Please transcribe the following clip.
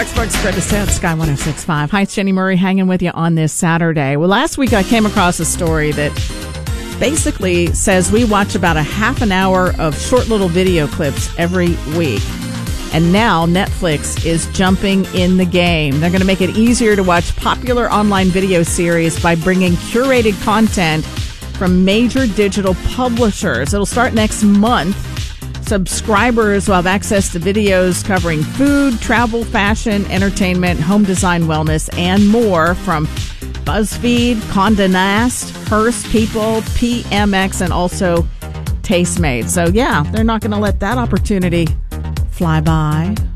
Sports Spread the Set, Sky 106.5. Hi, it's Jenny Murray hanging with you on this Saturday. Well, last week I came across a story that basically says we watch about a half an hour of short little video clips every week. And now Netflix is jumping in the game. They're going to make it easier to watch popular online video series by bringing curated content from major digital publishers. It'll start next month. Subscribers will have access to videos covering food, travel, fashion, entertainment, home design, wellness, and more from BuzzFeed, Condé Nast, Hearst, People, PMX, and also Tastemade. So, yeah, they're not going to let that opportunity fly by.